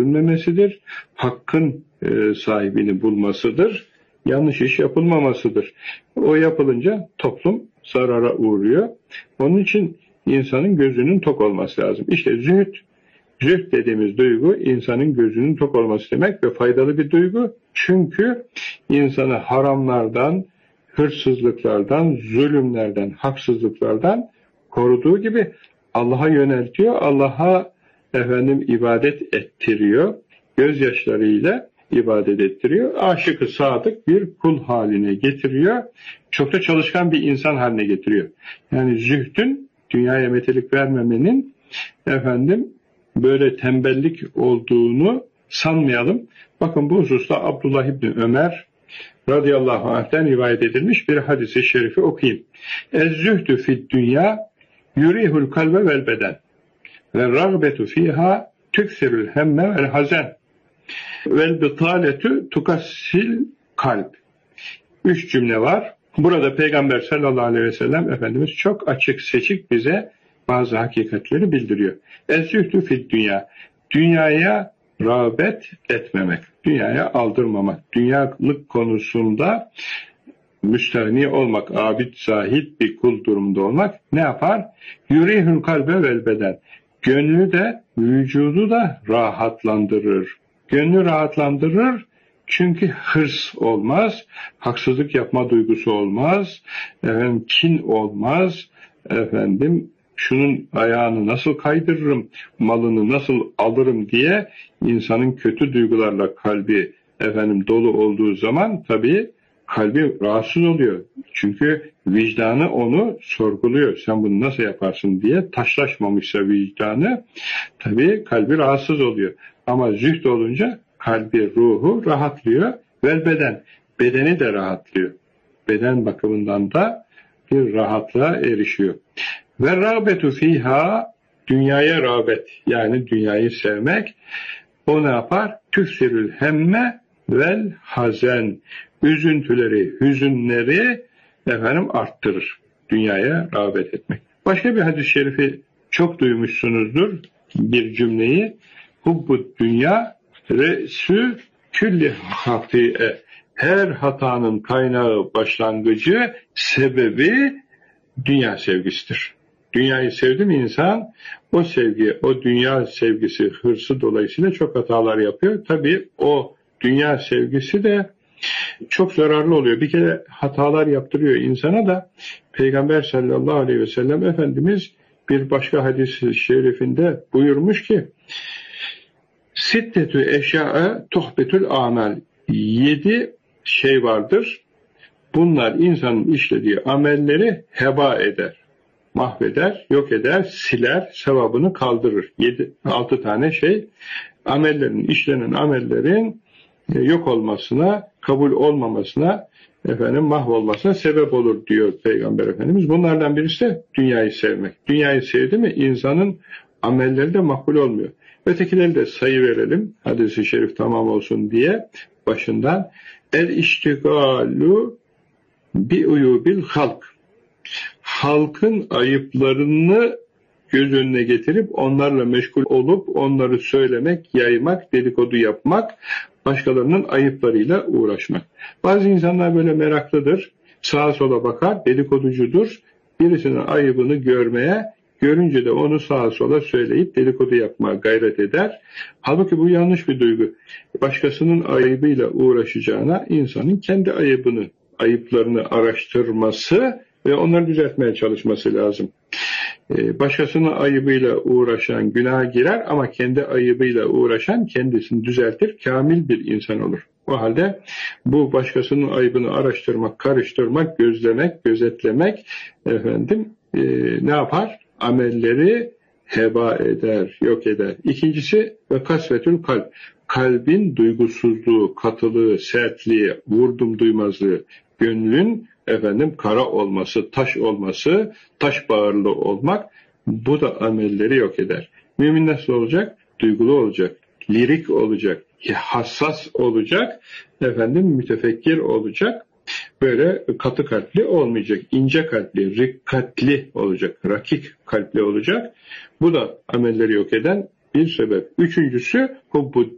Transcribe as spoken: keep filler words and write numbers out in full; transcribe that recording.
görülmemesidir. Hakkın e, sahibini bulmasıdır. Yanlış iş yapılmamasıdır. O yapılınca toplum zarara uğruyor. Onun için insanın gözünün tok olması lazım. İşte zühd, zühd dediğimiz duygu insanın gözünün tok olması demek ve faydalı bir duygu. Çünkü insanı haramlardan, hırsızlıklardan, zulümlerden, haksızlıklardan koruduğu gibi Allah'a yöneltiyor. Allah'a efendim ibadet ettiriyor. Gözyaşlarıyla ibadet ettiriyor. Aşık-ı sadık bir kul haline getiriyor. Çok da çalışkan bir insan haline getiriyor. Yani zühdün, dünyaya metelik vermemenin efendim böyle tembellik olduğunu sanmayalım. Bakın bu hususta Abdullah İbni Ömer radıyallahu anh'ten rivayet edilmiş bir hadis-i şerifi okuyayım. Ez-zühdü fid dünya yurihul kalbe vel beden ve ragbetu fiha tüksirül hemme vel hazen vel bitaletü tukassil kalp. Üç cümle var. Burada Peygamber sallallahu aleyhi ve sellem Efendimiz çok açık seçik bize bazı hakikatleri bildiriyor. Ez-zühdü fid dünya. Dünyaya rağbet etmemek, dünyaya aldırmamak, dünyalık konusunda müstahni olmak, abid, zahid bir kul durumda olmak ne yapar? Yürihül kalbe vel beden. Gönlü de, vücudu da rahatlandırır. Gönlü rahatlandırır çünkü hırs olmaz, haksızlık yapma duygusu olmaz, efendim, kin olmaz, efendim, şunun ayağını nasıl kaydırırım, malını nasıl alırım diye insanın kötü duygularla kalbi efendim dolu olduğu zaman tabii kalbi rahatsız oluyor. Çünkü vicdanı onu sorguluyor. Sen bunu nasıl yaparsın diye taşlaşmamışsa vicdanı tabii kalbi rahatsız oluyor. Ama zühd olunca kalbi, ruhu rahatlıyor. Vel beden, bedeni de rahatlıyor. Beden bakımından da bir rahatlığa erişiyor. Ve rağbetu fiha, dünyaya rağbet, yani dünyayı sevmek, o ne yapar? Tüksirül hemme vel hazen, üzüntüleri, hüzünleri efendim arttırır. Dünyaya rağbet etmek. Başka bir hadis-i şerifi çok duymuşsunuzdur, bir cümleyi. Hubbu dünya resü külli hatiye. Her hatanın kaynağı, başlangıcı, sebebi dünya sevgisidir. Dünyayı sevdi mi insan, o sevgi, o dünya sevgisi, hırsı dolayısıyla çok hatalar yapıyor. Tabii o dünya sevgisi de çok zararlı oluyor. Bir kere hatalar yaptırıyor insana da. Peygamber sallallahu aleyhi ve sellem Efendimiz bir başka hadis-i şerifinde buyurmuş ki Sittetü eşya'e tuhbetül amel. Yedi şey vardır. Bunlar insanın işlediği amelleri heba eder, mahveder, yok eder, siler, sevabını kaldırır. Yedi, altı tane şey amellerin, işlenen amellerin yok olmasına, kabul olmamasına, efendim mahvolmasına sebep olur diyor Peygamber Efendimiz. Bunlardan birisi de dünyayı sevmek. Dünyayı sevdi mi insanın amelleri de makbul olmuyor. Ötekileri de sayı verelim, hadis-i şerif tamam olsun diye başından. El iştigalu bi uyubil halk. Halkın ayıplarını göz önüne getirip onlarla meşgul olup onları söylemek, yaymak, dedikodu yapmak, başkalarının ayıplarıyla uğraşmak. Bazı insanlar böyle meraklıdır, sağa sola bakar, dedikoducudur, birisinin ayıbını görmeye, görünce de onu sağa sola söyleyip dedikodu yapmaya gayret eder. Halbuki bu yanlış bir duygu. Başkasının ayıbıyla uğraşacağına insanın kendi ayıbını, ayıplarını araştırması ve onları düzeltmeye çalışması lazım. Başkasının ayıbıyla uğraşan günaha girer ama kendi ayıbıyla uğraşan kendisini düzeltir, kamil bir insan olur. O halde bu başkasının ayıbını araştırmak, karıştırmak, gözlemek, gözetlemek efendim e, ne yapar? Amelleri heba eder, yok eder. İkincisi ve kasvetül kalp. Kalbin duygusuzluğu, katılığı, sertliği, vurdum duymazlığı, gönlün efendim kara olması, taş olması, taş bağırlı olmak, bu da amelleri yok eder. Mümin nasıl olacak? Duygulu olacak, lirik olacak, hassas olacak, efendim mütefekkir olacak. Böyle katı kalpli olmayacak, ince kalpli, rikkatli olacak, rakik kalpli olacak. Bu da amelleri yok eden bir sebep. Üçüncüsü hubbu